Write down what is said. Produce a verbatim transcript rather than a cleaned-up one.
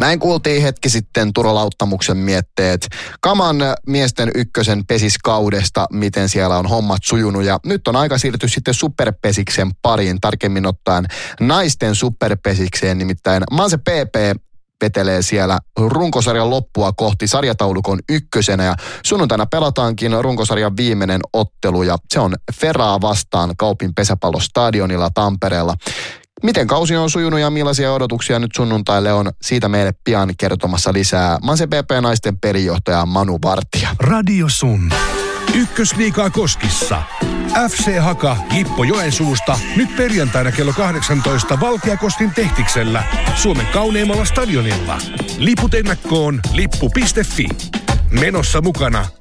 Näin kuultiin hetki sitten Turo Lauttamuksen mietteet Kaman miesten ykkösen pesiskaudesta, miten siellä on hommat sujunut. Ja nyt on aika siirtyä sitten superpesiksen pariin, tarkemmin ottaen naisten superpesikseen, nimittäin Manse P P vetelee siellä runkosarjan loppua kohti sarjataulukon ykkösenä ja sunnuntaina pelataankin runkosarjan viimeinen ottelu ja se on Ferraa vastaan Kaupin pesäpallostadionilla Tampereella. Miten kausi on sujunut ja millaisia odotuksia nyt sunnuntaille on, siitä meille pian kertomassa lisää Manse P P naisten pelijohtaja Manu Vartija. Radio Sun. Ykkösliigaa Koskissa. F C Haka Jippo Joensuusta nyt perjantaina kello kahdeksantoista Valkeakostin Tehtiksellä Suomen kauneimmalla stadionilla. Liput ennakkoon lippu piste fi. Menossa mukana